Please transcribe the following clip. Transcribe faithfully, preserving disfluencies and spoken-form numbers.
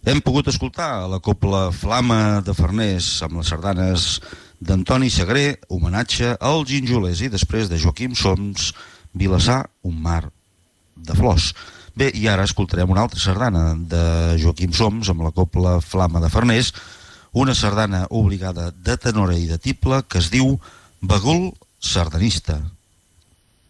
Hem pogut escoltar la cobla Flama de Farners amb les sardanes d'Antoni Sagré, homenatge als ginjolers, i després de Joaquim Soms, Vilassar, un mar de flors. Bé, i ara escoltarem una altra sardana de Joaquim Soms amb la cobla Flama de Farners, una sardana obligada de tenora i de tible que es diu Bagul sardanista.